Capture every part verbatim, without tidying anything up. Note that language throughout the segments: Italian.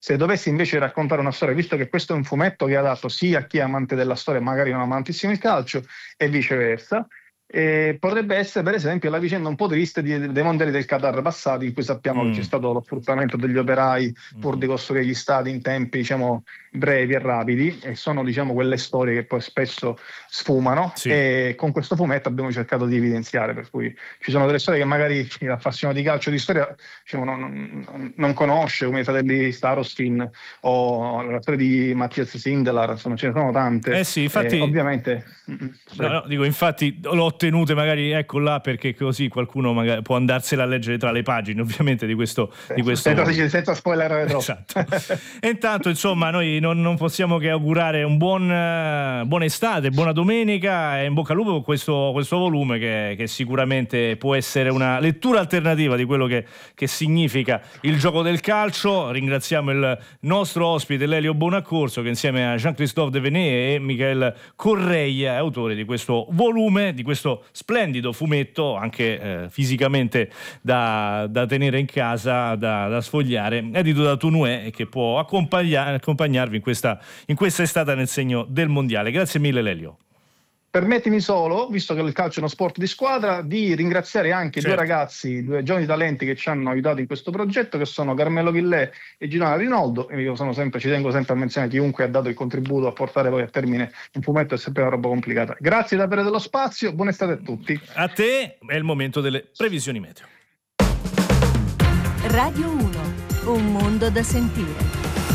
Se dovessi invece raccontare una storia, visto che questo è un fumetto che è adatto sia a chi è amante della storia, magari non amantissimo il calcio, e viceversa, e potrebbe essere per esempio la vicenda un po' triste di, dei mondiali del Qatar passati, in cui sappiamo Mm. che c'è stato lo sfruttamento degli operai pur di costruire gli stadi in tempi, diciamo, brevi e rapidi, e sono, diciamo, quelle storie che poi spesso sfumano. Sì. E con questo fumetto abbiamo cercato di evidenziare, per cui ci sono delle storie che magari l'appassionato di calcio, di storia, diciamo, non, non, non conosce, come i fratelli Starostin o la storia di Matthias Sindelar, insomma ce ne sono tante. Eh sì, infatti, eh, ovviamente no, no, dico, infatti l'ho tenute magari ecco là perché così qualcuno magari può andarsela a leggere tra le pagine, ovviamente, di questo, di questo... senza, senza spoilerare troppo. Esatto. E intanto, insomma, noi non, non possiamo che augurare un buon uh, buona estate, buona domenica, e in bocca al lupo con questo, questo volume che, che sicuramente può essere una lettura alternativa di quello che, che significa il gioco del calcio. Ringraziamo il nostro ospite Lelio Bonaccorso, che insieme a Jean-Christophe Devenet e Michael Correia è autore di questo volume, di questo splendido fumetto, anche eh, fisicamente da, da tenere in casa, da, da sfogliare, edito da Tourneur, e che può accompagnar- accompagnarvi in questa, in questa estate nel segno del mondiale. Grazie mille Lelio. Permettimi solo, visto che il calcio è uno sport di squadra, di ringraziare anche certo. due ragazzi, due giovani talenti che ci hanno aiutato in questo progetto, che sono Carmelo Ghillè e Gino Rinaldo. E io sono sempre, ci tengo sempre a menzionare chiunque ha dato il contributo a portare poi a termine un fumetto, è sempre una roba complicata. Grazie davvero dello spazio, buona estate a tutti. A te, è il momento delle previsioni meteo. Radio uno, un mondo da sentire.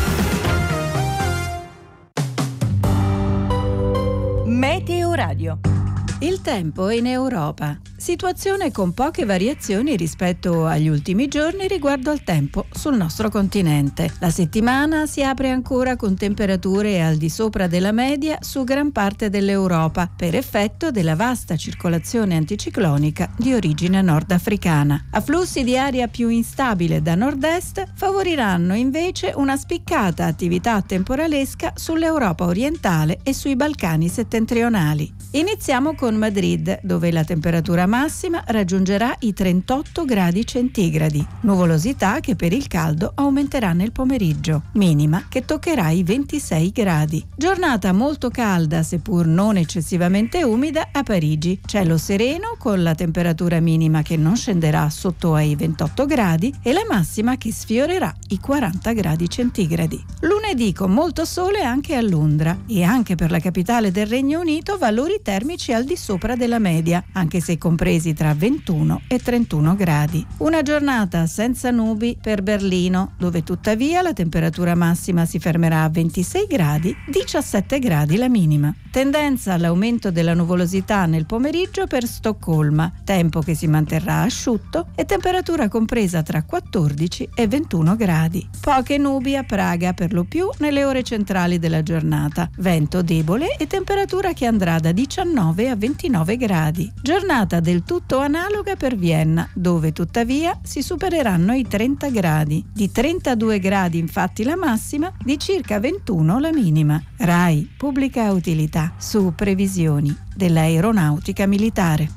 Meteo Radio. Il tempo in Europa. Situazione con poche variazioni rispetto agli ultimi giorni riguardo al tempo sul nostro continente. La settimana si apre ancora con temperature al di sopra della media su gran parte dell'Europa, per effetto della vasta circolazione anticiclonica di origine nordafricana. Afflussi di aria più instabile da nord-est favoriranno invece una spiccata attività temporalesca sull'Europa orientale e sui Balcani settentrionali. Iniziamo con Madrid, dove la temperatura massima raggiungerà i trentotto gradi centigradi, nuvolosità che per il caldo aumenterà nel pomeriggio, minima che toccherà i ventisei gradi. Giornata molto calda, seppur non eccessivamente umida, a Parigi. Cielo sereno con la temperatura minima che non scenderà sotto ai ventotto gradi e la massima che sfiorerà i quaranta gradi centigradi. Lunedì con molto sole anche a Londra, e anche per la capitale del Regno Unito valori termici al di sopra della media, anche se compresi tra ventuno e trentuno gradi. Una giornata senza nubi per Berlino, dove tuttavia la temperatura massima si fermerà a ventisei gradi, diciassette gradi la minima. Tendenza all'aumento della nuvolosità nel pomeriggio per Stoccolma, tempo che si manterrà asciutto e temperatura compresa tra quattordici e ventuno gradi. Poche nubi a Praga, per lo più nelle ore centrali della giornata, vento debole e temperatura che andrà da diciannove a ventinove gradi. Giornata del tutto analoga per Vienna, dove tuttavia si supereranno i trenta gradi. Di trentadue gradi infatti la massima, di circa ventuno la minima. RAI Pubblica Utilità, su previsioni dell'aeronautica militare.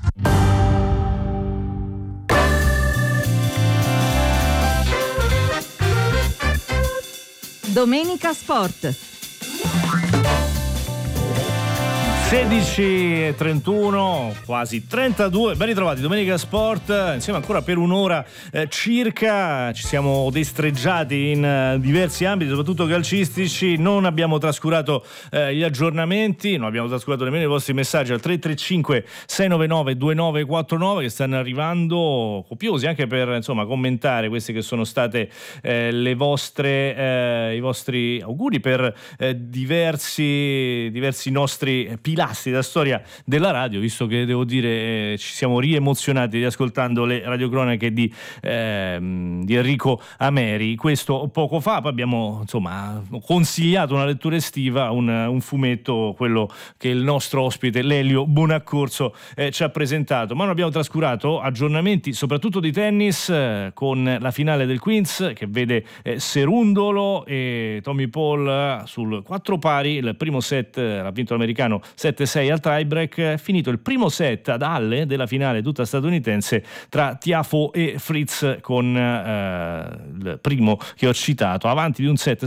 Domenica Sport. sedici e trentuno, quasi trentadue, ben ritrovati, Domenica Sport, insieme ancora per un'ora eh, circa. Ci siamo destreggiati in eh, diversi ambiti, soprattutto calcistici. Non abbiamo trascurato eh, gli aggiornamenti, non abbiamo trascurato nemmeno i vostri messaggi al tre tre cinque sei nove nove due nove quattro nove, che stanno arrivando copiosi, anche per insomma commentare queste che sono state eh, le vostre eh, i vostri auguri per eh, diversi diversi nostri pilastri della storia della radio, visto che devo dire eh, ci siamo riemozionati riascoltando le radiocronache di, eh, di Enrico Ameri, questo poco fa. Poi abbiamo insomma consigliato una lettura estiva, un, un fumetto, quello che il nostro ospite Lelio Bonaccorso eh, ci ha presentato, ma non abbiamo trascurato aggiornamenti soprattutto di tennis, eh, con la finale del Queens che vede eh, Serundolo e Tommy Paul sul quattro pari. Il primo set eh, l'ha vinto l'americano sette sei al tiebreak, finito il primo set ad Halle della finale tutta statunitense tra Tiafoe e Fritz, con eh, il primo che ho citato avanti di un set